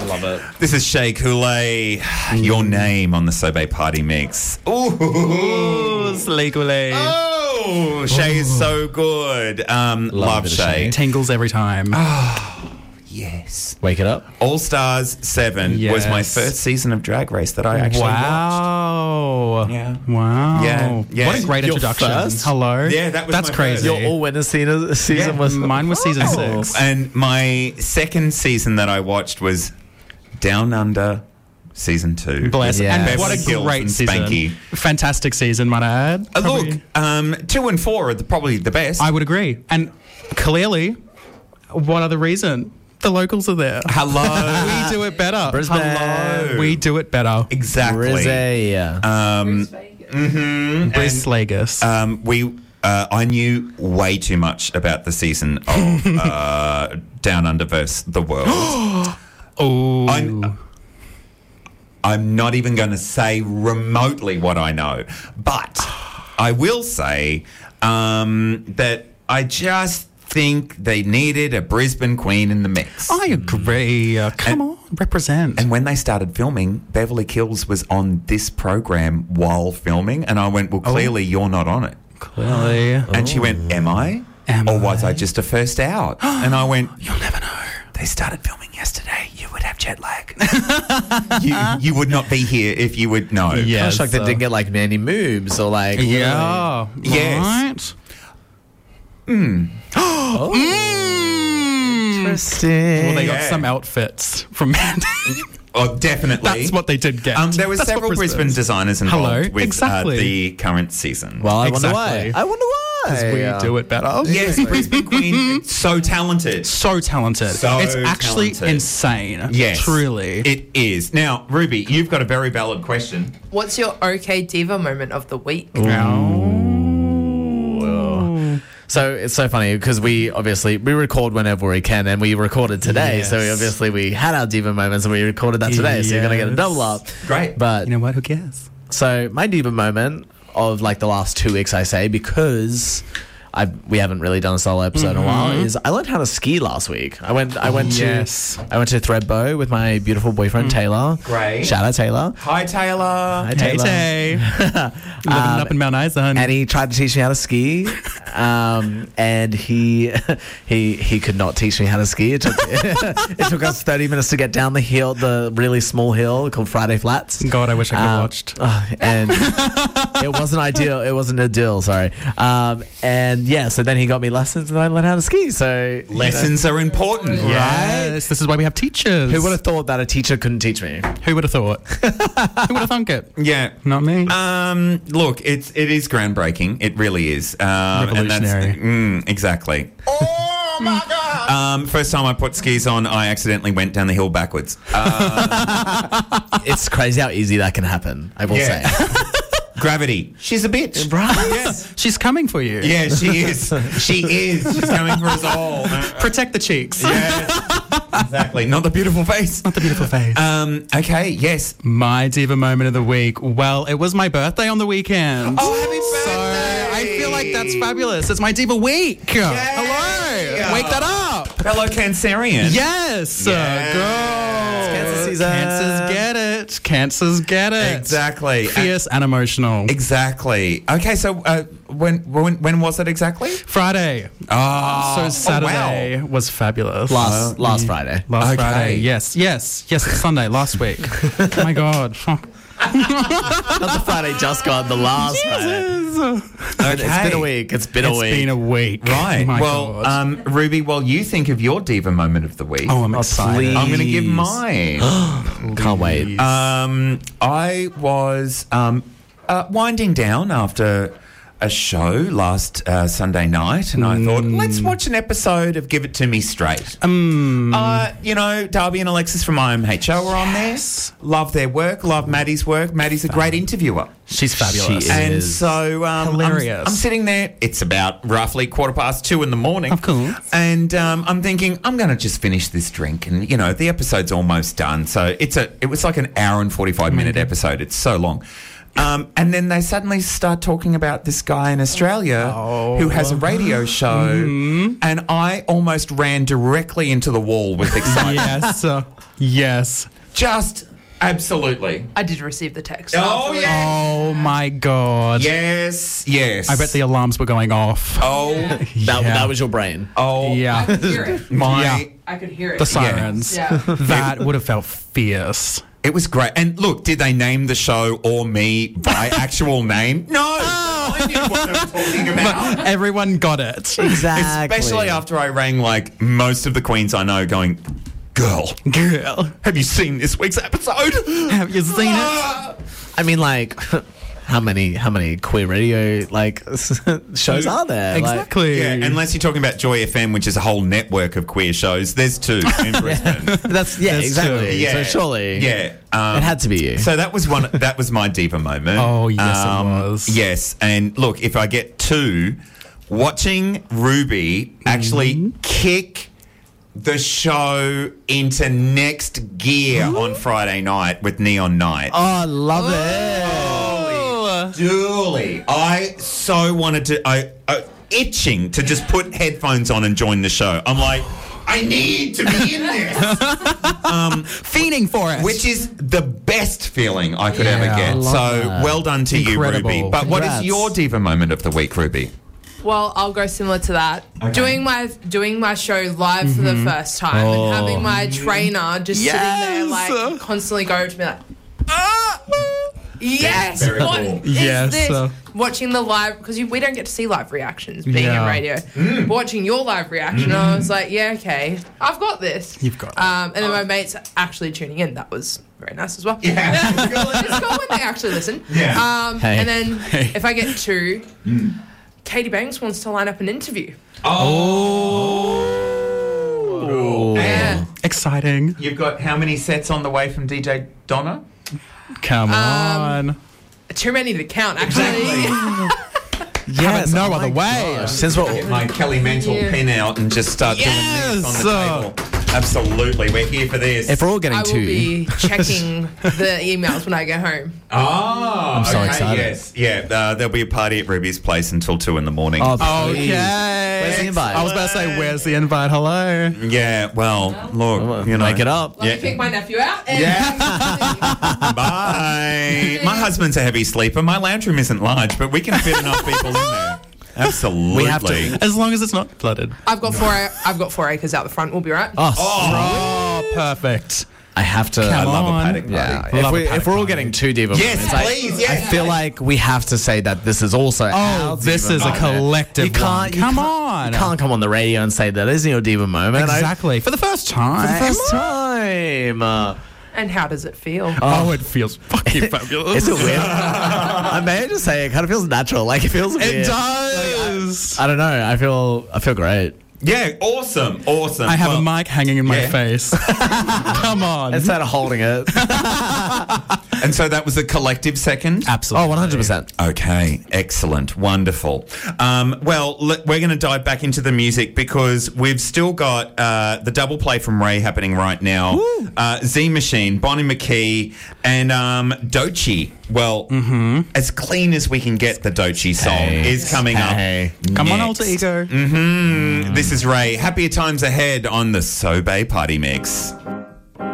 Love it. This is Shea Coulee. Your name on the Sobe Party Mix. Ooh, Slay Coulee. Oh, Shea is so good. Love it, Shea. Shea. Tingles every time. Yes. Wake it up. All Stars 7 was my Yes. first season of Drag Race that I actually watched. Wow. Yeah. Wow. Yeah. What a great Your introduction. first? Hello. Yeah, that was That's my crazy. first. Your all winner season was Mine was season 6. And my second season that I watched was Down Under season 2. Bless. Yeah. And Beverly what a Hills great and season. Spanky. Fantastic season, might I add. Look, 2 and 4 are probably the best. I would agree. And clearly, what other reason? The locals are there. Hello. We do it better. Brisbane. Hello. We do it better. Exactly. Rizzy. Bris Vegas. I knew way too much about the season of Down Under versus the World. Oh. I'm not even going to say remotely what I know, but I will say that I just think they needed a Brisbane queen in the mix. I agree. Come on, represent. And when they started filming, Beverly Hills was on this program while filming, and I went, well, clearly you're not on it. Clearly. And she went, am I? Am or was I? I just a first out? And I went, You'll never know. they started filming yesterday. You would have jet lag. you would not be here if you would know. Yeah. Kind of shocked they didn't get like Manny Moobs or like. Yeah. Yes. Right? Interesting. Well, they got Yeah. some outfits from Mandy. Oh, definitely. That's what they did get. There were That's several what Brisbane designers involved Hello, with exactly. the current season. Well, I Exactly. wonder why. I wonder why. We do it better. Yes, Brisbane Queen, so talented. So talented. So it's actually talented. insane. Yes. Truly. It is. Now, Ruby, you've got a very valid question. What's your OK Diva moment of the week? So it's so funny because we record whenever we can, and we recorded today. Yes. So we had our diva moments, and we recorded that today. So you're gonna get a Yes. double up. Great. But You know what? Who cares? so my diva moment of like the last 2 weeks, I say, because we haven't really done a solo episode in a while, is I learned how to ski last week. I went yes. to Thredbo with my beautiful boyfriend Taylor. Great. Shout out Taylor. Hi, Taylor. Hi, Hey, Taylor. Tay. Living up in Mount Isa. And he tried to teach me how to ski, and he could not teach me how to ski. It took us 30 minutes to get down the hill, the really small hill called Friday Flats. God, I wish I could have watched. And it wasn't ideal. It wasn't ideal. Sorry. And yeah, so then he got me lessons, and I learned how to ski. So Lessons are important. Yes, this is why we have teachers. who would have thought that a teacher couldn't teach me? Who would have thought? Who would have thunk it? Yeah. Not me. Look, it is groundbreaking. It really is. Revolutionary. Exactly. Oh my God! First time I put skis on, I accidentally went down the hill backwards. It's crazy how easy that can happen. I will Yeah. say. Gravity. She's a bitch. Right. Yes. She's coming for you. Yeah, she is. She is. She's coming for us all. Protect the cheeks. Yes. Exactly. Not the beautiful face. Not the beautiful face. Okay. Yes. My diva moment of the week. Well, it was my birthday on the weekend. Oh, happy So birthday! I feel like that's fabulous. It's my diva week. Hello. Wake that up. Fellow Cancerian. Yes. Yes. Girl. Cancer season. Cancers get it. Cancers get it. Exactly. Fierce and emotional. Exactly. Okay. So when was it exactly? Friday. Oh, So Saturday was fabulous. Last Friday. Last Okay. Friday. Yes. It's Sunday. Last week. Oh my God. Not the Friday just gone, the last Friday. It's been a week. It's been a It's week. been a week. Right. Oh my well, God. Ruby, while you think of your diva moment of the week, Oh, I'm excited. please. I'm going to give mine. Can't wait. I was winding down after a show last Sunday night, and I thought, let's watch an episode of Give It To Me Straight. Darby and Alexis from IMHO were on there. Love their work, love Maddie's work. Maddie's a great interviewer. She's fabulous. She And is. so Hilarious. I'm sitting there. It's about roughly 2:15 in the morning. Of course. And I'm thinking, I'm going to just finish this drink. And, the episode's almost done. So it was like an hour and 45-minute episode. It's so long. And then they suddenly start talking about this guy in Australia who has a radio show, and I almost ran directly into the wall with excitement. Yes. Just absolutely. I did receive the text. Oh, yeah. Oh my God. Yes. I bet the alarms were going off. Oh, That was your brain. oh. I Yeah. could hear it. My. I could hear it. The sirens. Yeah. That would have felt fierce. It was great. And look, did they name the show or me by actual name? No. I knew what they were talking about. Everyone got it. Exactly. Especially after I rang like most of the queens I know going, girl, have you seen this week's episode? Have you seen it? I mean, like, how many queer radio shows are there? Exactly. Yeah, unless you're talking about Joy FM, which is a whole network of queer shows. There's 2 in Brisbane. That's There's exactly. two. Yeah. So surely, Yeah. it had to be you. So that was one. That was my diva moment. Oh, yes, it was. Yes, and look, if I get 2, watching Ruby actually kick the show into next gear on Friday night with Neon Night. Oh, I love it. Julie, I so wanted to, itching to just put headphones on and join the show. I'm like, I need to be in this. Fiending for it. Which is the best feeling I could ever Yeah, get. I So love that. well done to Incredible. you, Ruby. But what is Congrats. your diva moment of the week, Ruby? Well, I'll go similar to that. Okay. Doing my show live for the first time and having my trainer just sitting there Yes. like constantly go to me like, yes, Very what cool. is Yes. this? Watching the live, because we don't get to see live reactions being in Yeah. radio. Watching your live reaction, I was like, yeah, okay, I've got this. You've got it. And then my mates actually tuning in. That was very nice as well. Yeah. It's cool when they actually listen. Yeah. Hey. And then if I get 2, Katie Banks wants to line up an interview. Oh. Yeah. Exciting. You've got how many sets on the way from DJ Donna? Come on. Too many to count, actually. Yes, no oh other my way. gosh. Since we're Get my Kelly Mental Yeah. pin out and just start doing this on the table. Absolutely, we're here for this. if we're all getting I will 2, be checking the emails when I get home. Oh, I'm so excited. Yes, yeah. There'll be a party at Ruby's place until 2 in the morning. oh, please. Okay. Where's the invite? I was about to say, where's the invite? Hello. Yeah. Well, look, you know, Make it up. Let me pick my nephew out. And Bye. My husband's a heavy sleeper. My lounge room isn't large, but we can fit enough people in there. Absolutely. We have to. As long as it's not flooded. I've got 4 acres out the front. We'll be right. Oh, perfect. I have to. Come I love a on. paddock party. Yeah, Love a if paddock we're all party. getting 2 diva Yes, moments, please, yes. I feel like we have to say that this is also our this diva is a moment. collective You can't, one. you Come can't- on. You can't come on the radio and say that isn't your diva moment. Exactly. For the first time. For the first time. And how does it feel? Oh, it feels fucking fabulous. Is it weird? I may just say it kind of feels natural. Like it feels weird. It does. I don't know. I feel great. Yeah, awesome. I have Well, a mic hanging in my yeah. face. Come on. Instead of holding it. And so that was a collective second? Absolutely. Oh, 100%. Okay, excellent, wonderful. Well, we're going to dive back into the music because we've still got the double play from Ray happening right now. Z Machine, Bonnie McKee, and Doechii. Well, as clean as we can get, the Doechii song Hey. is coming Hey. up. Come on, next. alter ego. This is Ray. Happier times ahead on the So Bay Party Mix.